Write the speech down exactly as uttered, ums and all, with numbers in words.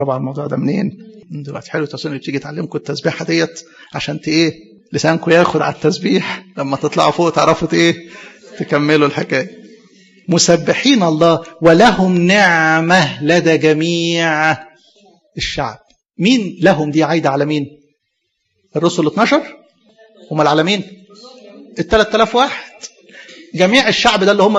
طبعا الموضوع ده منين دلوقتي؟ حلو تصوني تيجي تعلمكم التسبيحه ديت عشان ايه لسانكم ياخد على التسبيح، لما تطلعوا فوق تعرفوا ايه تكملوا الحكايه. مسبحين الله ولهم نعمه لدى جميع الشعب. مين لهم دي عايده على مين؟ الرسل الاثناشر هم العالمين ال ثلاثة آلاف واحد. جميع الشعب ده اللي هم